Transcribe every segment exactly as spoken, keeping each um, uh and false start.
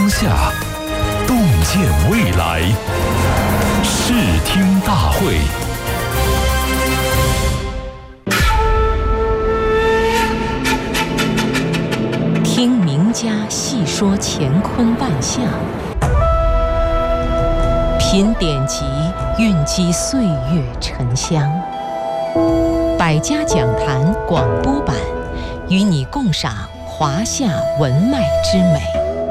下，洞见未来。视听大会。 听名家细说乾坤万象，品典籍蕴积岁月沉香。百家讲坛广播版，与你共赏华夏文脉之美。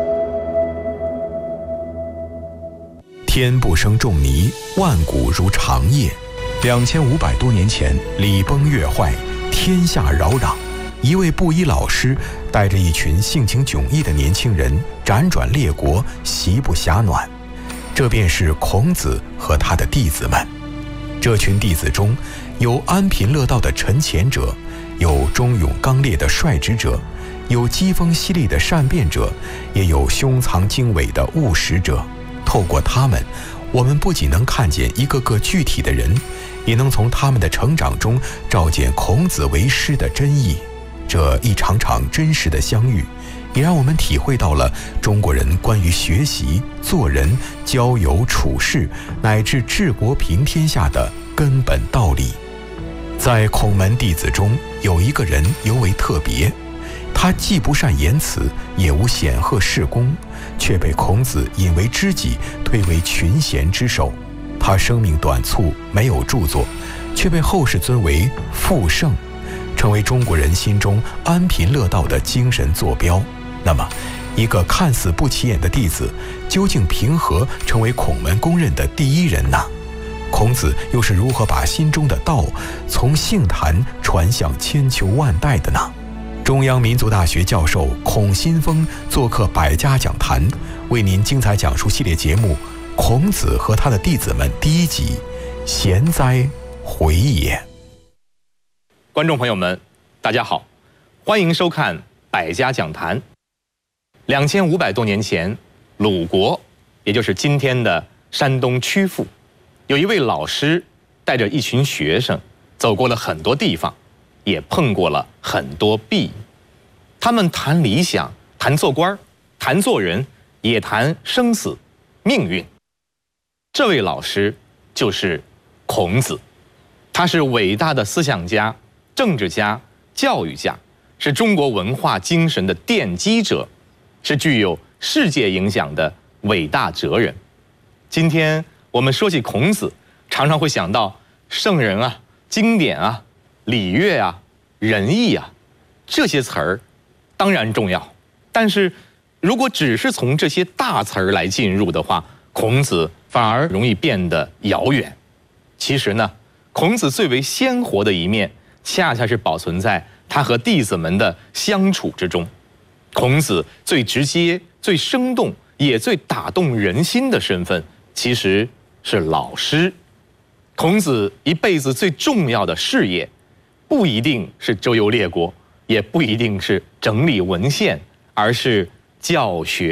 天不生仲尼，万古如长夜。两千五百多年前，礼崩乐坏，天下扰攘。一位布衣老师带着一群性情迥异的年轻人，辗转列国，席不暇暖。这便是孔子和他的弟子们。这群弟子中，有安贫乐道的沉潜者，有忠勇刚烈的率直者，有机锋犀利的善辩者，也有胸藏经纬的务实者。透过他们，我们不仅能看见一个个具体的人，也能从他们的成长中照见孔子为师的真意。这一场场真实的相遇，也让我们体会到了中国人关于学习、做人、交友、处事，乃至治国平天下的根本道理。在孔门弟子中，有一个人尤为特别，他既不善言辞，也无显赫事功，却被孔子引为知己，推为群贤之首。他生命短促，没有著作，却被后世尊为复圣，成为中国人心中安贫乐道的精神坐标。那么，一个看似不起眼的弟子，究竟凭何成为孔门公认的第一人呢？孔子又是如何把心中的道从杏坛传向千秋万代的呢？中央民族大学教授孔新峰做客百家讲坛，为您精彩讲述系列节目《孔子和他的弟子们》第一集《贤哉，回也》。 观众朋友们，大家好，欢迎收看百家讲坛。两千五百多年前，鲁国，也就是今天的山东曲阜，有一位老师带着一群学生走过了很多地方，也碰过了很多壁。他们谈理想，谈做官，谈做人，也谈生死、命运。这位老师就是孔子，他是伟大的思想家、政治家、教育家，是中国文化精神的奠基者，是具有世界影响的伟大哲人。今天我们说起孔子，常常会想到圣人啊、经典啊、礼乐啊、仁义啊，这些词儿当然重要，但是如果只是从这些大词儿来进入的话，孔子反而容易变得遥远。其实呢，孔子最为鲜活的一面，恰恰是保存在他和弟子们的相处之中。孔子最直接、最生动，也最打动人心的身份，其实是老师。孔子一辈子最重要的事业，不一定是周游列国，也不一定是整理文献，而是教学。